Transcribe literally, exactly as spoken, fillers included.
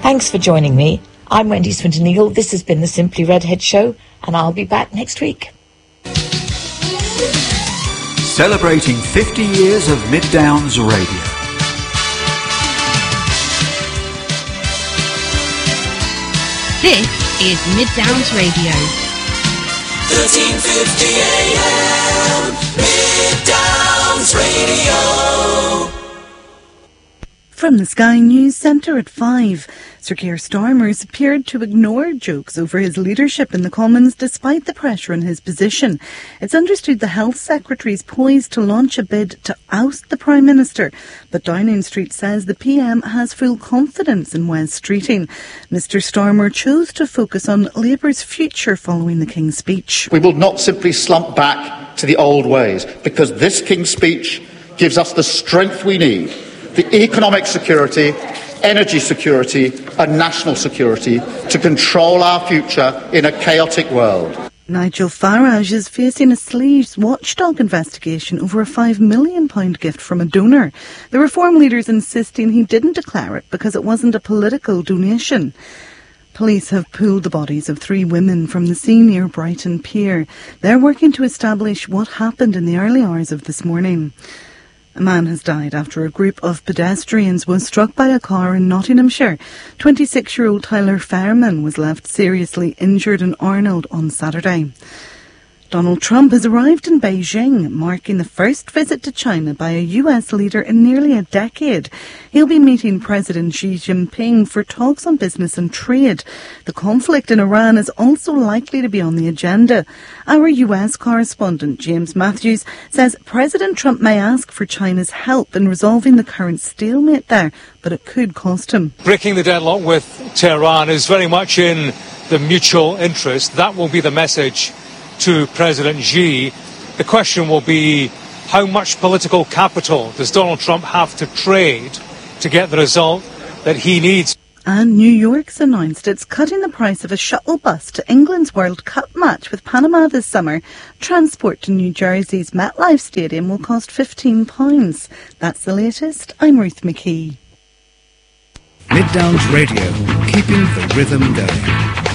Thanks for joining me. I'm Wendy Swinton-Eagle. This has been the Simply Redhead Show, and I'll be back next week. Celebrating fifty years of Mid Downs Radio. This is Mid Downs Radio. thirteen fifty A M, Mid Downs Radio. From the Sky News Centre at five, Sir Keir Starmer appeared to ignore jokes over his leadership in the Commons despite the pressure on his position. It's understood the Health Secretary is poised to launch a bid to oust the Prime Minister, but Downing Street says the P M has full confidence in Wes Streeting. Mister Starmer chose to focus on Labour's future following the King's speech. We will not simply slump back to the old ways, because this King's speech gives us the strength we need, the economic security, energy security and national security to control our future in a chaotic world. Nigel Farage is facing a Sleeves watchdog investigation over a five million pounds gift from a donor. The Reform leader's insisting he didn't declare it because it wasn't a political donation. Police have pulled the bodies of three women from the sea near Brighton Pier. They're working to establish what happened in the early hours of this morning. A man has died after a group of pedestrians was struck by a car in Nottinghamshire. twenty-six-year-old Tyler Fairman was left seriously injured in Arnold on Saturday. Donald Trump has arrived in Beijing, marking the first visit to China by a U S leader in nearly a decade. He'll be meeting President Xi Jinping for talks on business and trade. The conflict in Iran is also likely to be on the agenda. Our U S correspondent, James Matthews, says President Trump may ask for China's help in resolving the current stalemate there, but it could cost him. Breaking the deadlock with Tehran is very much in the mutual interest. That will be the message to President Xi. The question will be, how much political capital does Donald Trump have to trade to get the result that he needs? And New York's announced it's cutting the price of a shuttle bus to England's World Cup match with Panama this summer. Transport to New Jersey's MetLife Stadium will cost fifteen pounds. That's the latest. I'm Ruth McKee. Mid Downs Radio, keeping the rhythm going.